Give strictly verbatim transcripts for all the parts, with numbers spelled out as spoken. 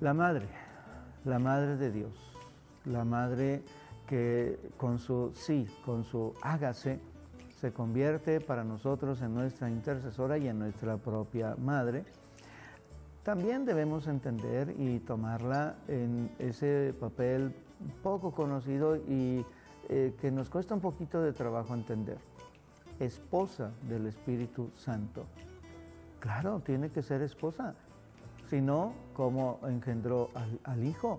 La madre, la madre de Dios, la madre que con su sí, con su hágase, se convierte para nosotros en nuestra intercesora y en nuestra propia madre. También debemos entender y tomarla en ese papel poco conocido y eh, que nos cuesta un poquito de trabajo entender. Esposa del Espíritu Santo. Claro, tiene que ser esposa. Si no, ¿cómo engendró al, al Hijo?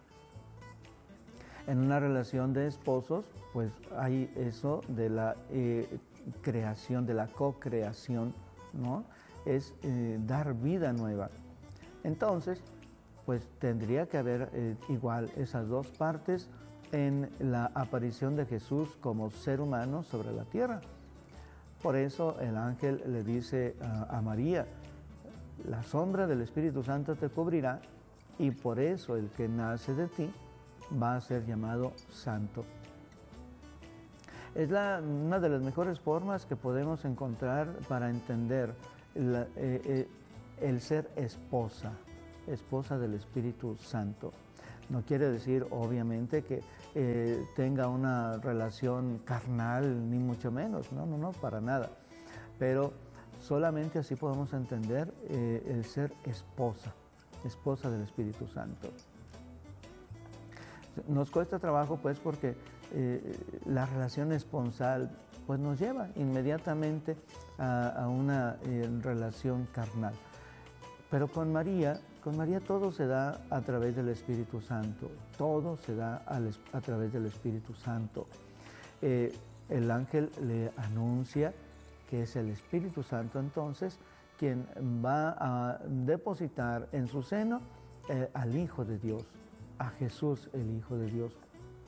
En una relación de esposos, pues hay eso de la eh, creación, de la co-creación, ¿no? Es eh, dar vida nueva. Entonces, pues tendría que haber eh, igual esas dos partes en la aparición de Jesús como ser humano sobre la tierra. Por eso el ángel le dice a, a María, la sombra del Espíritu Santo te cubrirá y por eso el que nace de ti va a ser llamado santo. Es la, una de las mejores formas que podemos encontrar para entender la, eh, eh, el ser esposa, esposa del Espíritu Santo. No quiere decir, obviamente, que eh, tenga una relación carnal, ni mucho menos, no, no, no, para nada. Pero solamente así podemos entender eh, el ser esposa, esposa del Espíritu Santo. Nos cuesta trabajo, pues, porque eh, la relación esponsal, pues, nos lleva inmediatamente a, a una eh, relación carnal. Pero con María, con María todo se da a través del Espíritu Santo, todo se da al, a través del Espíritu Santo. Eh, el ángel le anuncia que es el Espíritu Santo entonces quien va a depositar en su seno eh, al Hijo de Dios, a Jesús el Hijo de Dios.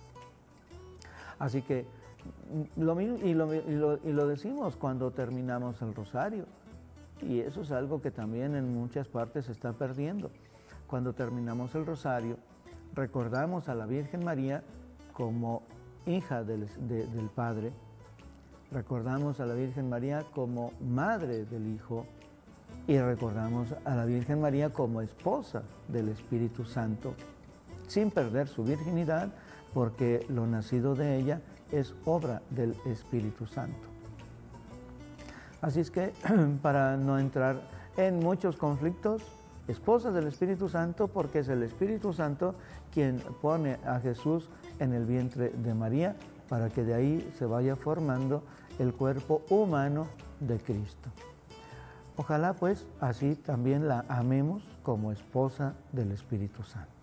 Así que, lo, y, lo, y, lo, y lo decimos cuando terminamos el rosario. Y eso es algo que también en muchas partes se está perdiendo. Cuando terminamos el rosario, recordamos a la Virgen María como hija del, de, del Padre, recordamos a la Virgen María como madre del Hijo y recordamos a la Virgen María como esposa del Espíritu Santo, sin perder su virginidad, porque lo nacido de ella es obra del Espíritu Santo. Así es que, para no entrar en muchos conflictos, esposa del Espíritu Santo, porque es el Espíritu Santo quien pone a Jesús en el vientre de María, para que de ahí se vaya formando el cuerpo humano de Cristo. Ojalá, pues, así también la amemos como esposa del Espíritu Santo.